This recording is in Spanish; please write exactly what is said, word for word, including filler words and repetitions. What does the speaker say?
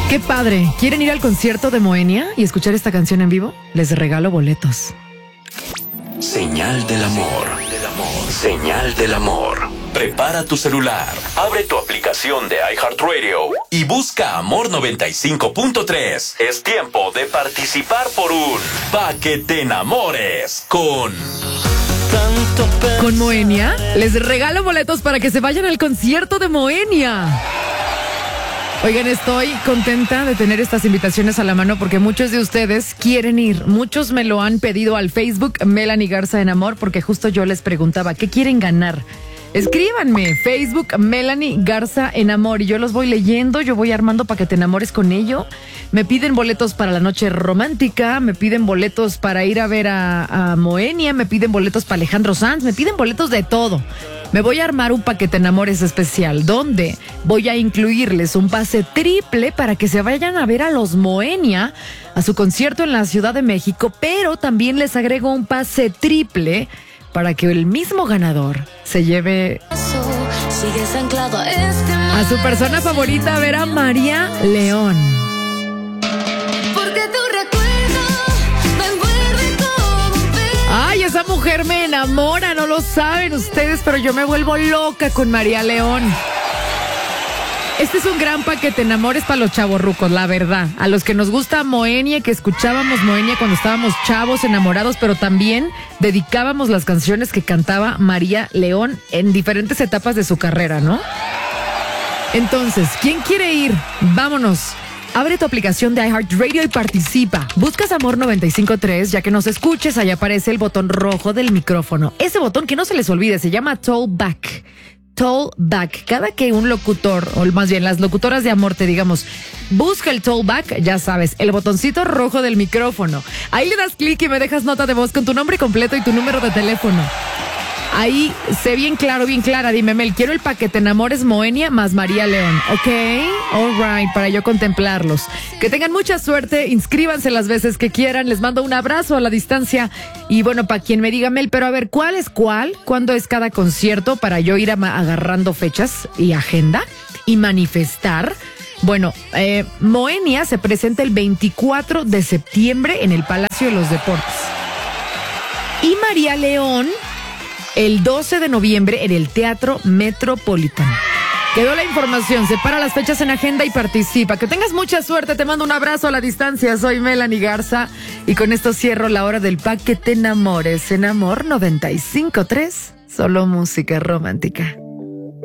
Qué padre. ¿Quieren ir al concierto de Moenia y escuchar esta canción en vivo? Les regalo boletos. Señal del amor. Señal del amor. Prepara tu celular, abre tu aplicación de iHeartRadio y busca Amor noventa y cinco punto tres. Es tiempo de participar por un Pa' que te enamores con... ¿Con Moenia? Les regalo boletos para que se vayan al concierto de Moenia. Oigan, estoy contenta de tener estas invitaciones a la mano porque muchos de ustedes quieren ir. Muchos me lo han pedido al Facebook Melanie Garza en Amor porque justo yo les preguntaba, ¿qué quieren ganar? Escríbanme, Facebook Melanie Garza en Amor, y yo los voy leyendo, yo voy armando para que te enamores con ello. Me piden boletos para la noche romántica, me piden boletos para ir a ver a, a Moenia, me piden boletos para Alejandro Sanz, me piden boletos de todo. Me voy a armar un Pa' que te enamores especial, donde voy a incluirles un pase triple para que se vayan a ver a los Moenia a su concierto en la Ciudad de México, pero también les agrego un pase triple para que el mismo ganador se lleve a su persona favorita a ver a María León. Ay, esa mujer me enamora, no lo saben ustedes, pero yo me vuelvo loca con María León. Este es un gran Pa' que te enamores para los chavorrucos, la verdad. A los que nos gusta Moenia, que escuchábamos Moenia cuando estábamos chavos, enamorados, pero también dedicábamos las canciones que cantaba María León en diferentes etapas de su carrera, ¿no? Entonces, ¿quién quiere ir? Vámonos. Abre tu aplicación de iHeartRadio y participa. Buscas Amor noventa y cinco punto tres, ya que nos escuches, ahí aparece el botón rojo del micrófono. Ese botón, que no se les olvide, se llama Tollback. Tollback. Cada que un locutor, o más bien las locutoras de amor te digamos, busca el Tollback, ya sabes, el botoncito rojo del micrófono. Ahí le das clic y me dejas nota de voz con tu nombre completo y tu número de teléfono. Ahí, sé bien claro, bien clara, dime, Mel, quiero el Pa' que te enamores Moenia más María León, ¿ok? All right, para yo contemplarlos. Que tengan mucha suerte, inscríbanse las veces que quieran, les mando un abrazo a la distancia. Y bueno, para quien me diga, Mel, pero a ver, ¿cuál es cuál? ¿Cuándo es cada concierto? Para yo ir a, agarrando fechas y agenda y manifestar. Bueno, eh, Moenia se presenta el veinticuatro de septiembre en el Palacio de los Deportes. Y María León el doce de noviembre en el Teatro Metropolitano. Quedó la información, separa las fechas en agenda y participa. Que tengas mucha suerte, te mando un abrazo a la distancia. Soy Melanie Garza y con esto cierro la hora del Pa' que te enamores en Amor noventa y cinco punto tres. Solo música romántica.